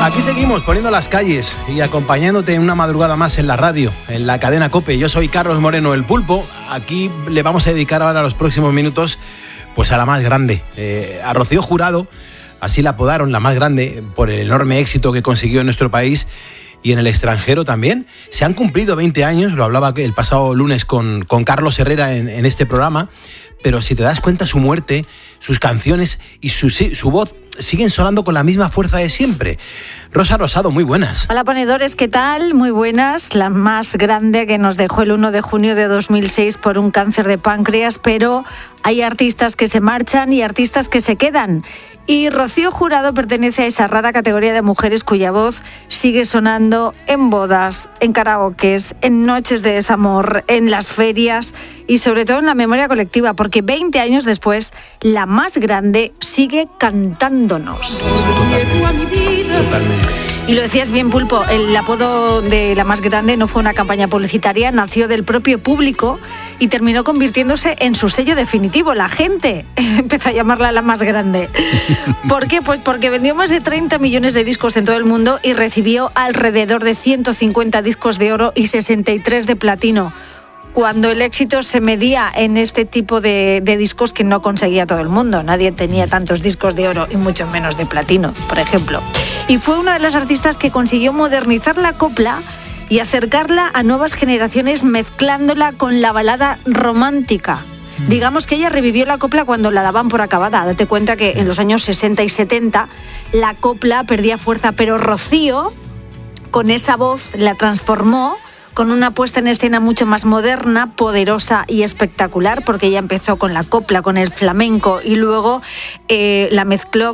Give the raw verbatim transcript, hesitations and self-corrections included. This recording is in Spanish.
Aquí seguimos poniendo las calles y acompañándote en una madrugada más en la radio, en la cadena COPE. Yo soy Carlos Moreno, el Pulpo. Aquí le vamos a dedicar ahora los próximos minutos pues a la más grande, eh, a Rocío Jurado. Así la apodaron, la más grande, por el enorme éxito que consiguió en nuestro país y en el extranjero también. Se han cumplido veinte años, lo hablaba el pasado lunes con, con Carlos Herrera en, en este programa, pero si te das cuenta, su muerte, sus canciones y su, su voz siguen sonando con la misma fuerza de siempre. Rosa Rosado, muy buenas. Hola ponedores, ¿qué tal? Muy buenas. La más grande que nos dejó el uno de junio de dos mil seis por un cáncer de páncreas, pero hay artistas que se marchan y artistas que se quedan. Y Rocío Jurado pertenece a esa rara categoría de mujeres cuya voz sigue sonando en bodas, en karaokes, en noches de desamor, en las ferias y sobre todo en la memoria colectiva, porque veinte años después, la más grande sigue cantándonos. Totalmente. Totalmente. Y lo decías bien, Pulpo, el apodo de la más grande no fue una campaña publicitaria, nació del propio público y terminó convirtiéndose en su sello definitivo. La gente empezó a llamarla la más grande. ¿Por qué? Pues porque vendió más de treinta millones de discos en todo el mundo y recibió alrededor de ciento cincuenta discos de oro y sesenta y tres de platino. Cuando el éxito se medía en este tipo de, de discos que no conseguía todo el mundo. Nadie tenía tantos discos de oro y mucho menos de platino, por ejemplo. Y fue una de las artistas que consiguió modernizar la copla y acercarla a nuevas generaciones mezclándola con la balada romántica. Mm. Digamos que ella revivió la copla cuando la daban por acabada. Date cuenta que en los años sesenta y setenta la copla perdía fuerza, pero Rocío, con esa voz, la transformó con una puesta en escena mucho más moderna, poderosa y espectacular, porque ella empezó con la copla, con el flamenco y luego eh, la mezcló